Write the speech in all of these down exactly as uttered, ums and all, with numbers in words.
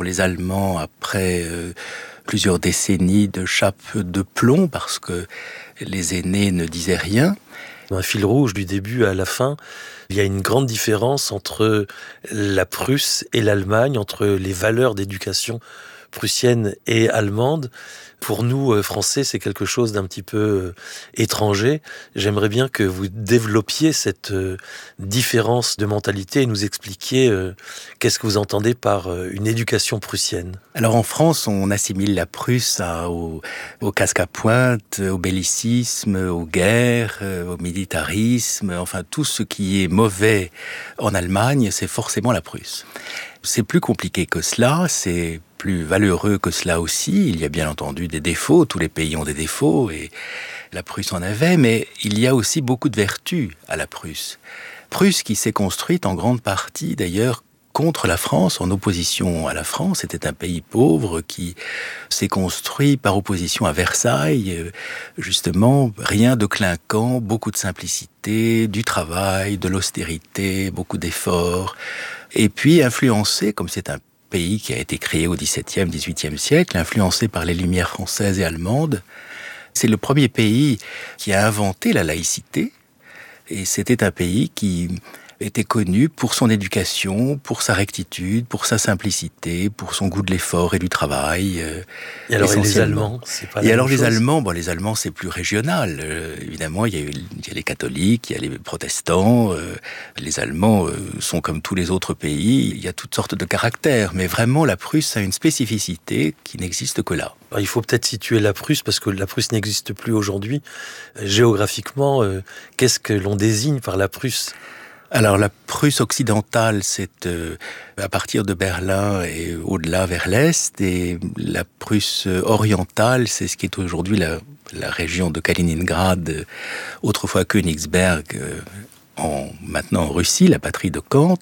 pour les Allemands après euh, plusieurs décennies de chape de plomb, parce que les aînés ne disaient rien. Un fil rouge du début à la fin, il y a une grande différence entre la Prusse et l'Allemagne, entre les valeurs d'éducation prussienne et allemande. Pour nous, euh, Français, c'est quelque chose d'un petit peu euh, étranger. J'aimerais bien que vous développiez cette euh, différence de mentalité et nous expliquiez euh, qu'est-ce que vous entendez par euh, une éducation prussienne. Alors en France, on assimile la Prusse à, au, au casque à pointe, au bellicisme, aux guerres, au militarisme, enfin tout ce qui est mauvais en Allemagne, c'est forcément la Prusse. C'est plus compliqué que cela, c'est plus valeureux que cela aussi. Il y a bien entendu des défauts, tous les pays ont des défauts et la Prusse en avait, mais il y a aussi beaucoup de vertus à la Prusse. Prusse qui s'est construite en grande partie d'ailleurs contre la France, en opposition à la France. C'était un pays pauvre qui s'est construit par opposition à Versailles. Justement, rien de clinquant, beaucoup de simplicité, du travail, de l'austérité, beaucoup d'efforts. Et puis influencé, comme c'est un pays qui a été créé au dix-septième, dix-huitième siècle, influencé par les Lumières françaises et allemandes. C'est le premier pays qui a inventé la laïcité. Et c'était un pays qui était connu pour son éducation, pour sa rectitude, pour sa simplicité, pour son goût de l'effort et du travail. Euh, et alors et les Allemands, c'est pas la Et alors même les chose. Allemands, bon les Allemands c'est plus régional. Euh, évidemment, il y, a, il y a les catholiques, il y a les protestants. Euh, les Allemands euh, sont comme tous les autres pays. Il y a toutes sortes de caractères, mais vraiment la Prusse a une spécificité qui n'existe que là. Il faut peut-être situer la Prusse, parce que la Prusse n'existe plus aujourd'hui. Géographiquement, euh, qu'est-ce que l'on désigne par la Prusse ? Alors la Prusse occidentale, c'est euh, à partir de Berlin et au-delà vers l'est, et la Prusse orientale, c'est ce qui est aujourd'hui la, la région de Kaliningrad, euh, autrefois Königsberg, euh, en, maintenant en Russie, la patrie de Kant.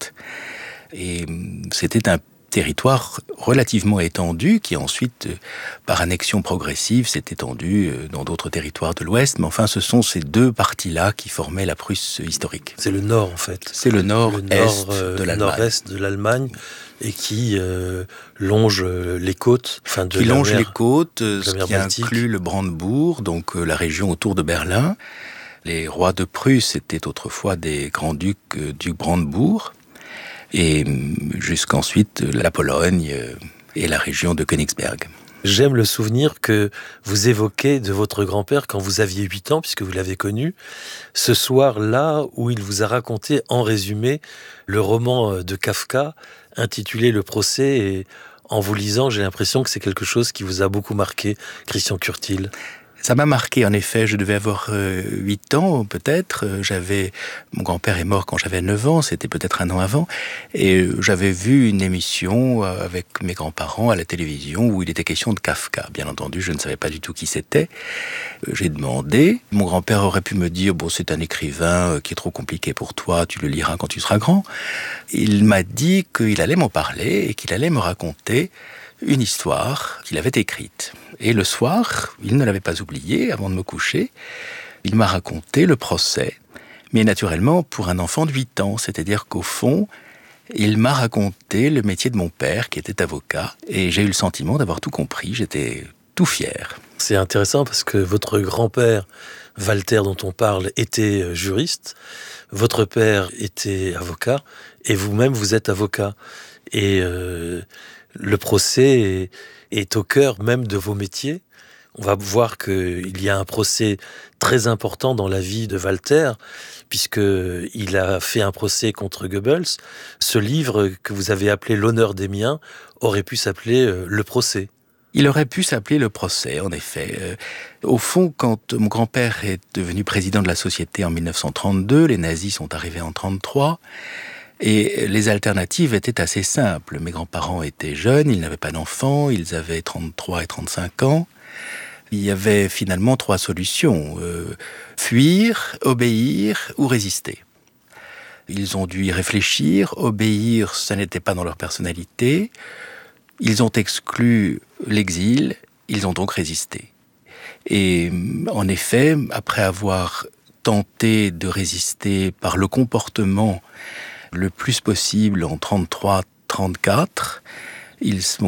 Et c'était un territoire relativement étendu, qui ensuite, euh, par annexion progressive, s'est étendu euh, dans d'autres territoires de l'Ouest. Mais enfin, ce sont ces deux parties-là qui formaient la Prusse historique. C'est le nord, en fait. C'est le nord-est le nord, euh, de l'Allemagne. nord-est de l'Allemagne, et qui euh, longe les côtes. Enfin, de qui la longe mer, les côtes, euh, ce qui Baltique. inclut le Brandebourg, donc euh, la région autour de Berlin. Les rois de Prusse étaient autrefois des grands-ducs euh, du Brandebourg. Et jusqu'ensuite la Pologne et la région de Königsberg. J'aime le souvenir que vous évoquez de votre grand-père quand vous aviez huit ans, puisque vous l'avez connu, ce soir-là où il vous a raconté en résumé le roman de Kafka intitulé Le procès, et en vous lisant, j'ai l'impression que c'est quelque chose qui vous a beaucoup marqué, Christian Curtil. Ça m'a marqué, en effet. Je devais avoir euh, huit ans, peut-être. J'avais, mon grand-père est mort quand j'avais neuf ans, c'était peut-être un an avant. Et j'avais vu une émission avec mes grands-parents à la télévision où il était question de Kafka. Bien entendu, je ne savais pas du tout qui c'était. J'ai demandé. Mon grand-père aurait pu me dire, bon, c'est un écrivain qui est trop compliqué pour toi, tu le liras quand tu seras grand. Il m'a dit qu'il allait m'en parler et qu'il allait me raconter une histoire qu'il avait écrite. Et le soir, il ne l'avait pas oublié, avant de me coucher, il m'a raconté le procès, mais naturellement pour un enfant de huit ans, c'est-à-dire qu'au fond, il m'a raconté le métier de mon père, qui était avocat, et j'ai eu le sentiment d'avoir tout compris, j'étais tout fier. C'est intéressant parce que votre grand-père, Walter, dont on parle, était juriste, votre père était avocat, et vous-même, vous êtes avocat. Et euh, le procès est, est au cœur même de vos métiers. On va voir qu'il y a un procès très important dans la vie de Walter, puisqu'il a fait un procès contre Goebbels. Ce livre que vous avez appelé « L'honneur des miens » aurait pu s'appeler « Le procès ». Il aurait pu s'appeler Le procès, en effet. Euh, au fond, quand mon grand-père est devenu président de la Société en mille neuf cent trente-deux, les nazis sont arrivés en trente-trois, et les alternatives étaient assez simples. Mes grands-parents étaient jeunes, ils n'avaient pas d'enfants, ils avaient trente-trois et trente-cinq ans. Il y avait finalement trois solutions. Euh, fuir, obéir ou résister. Ils ont dû y réfléchir. Obéir, ça n'était pas dans leur personnalité. Ils ont exclu l'exil, ils ont donc résisté. Et en effet, après avoir tenté de résister par le comportement le plus possible en trente-trois trente-quatre, ils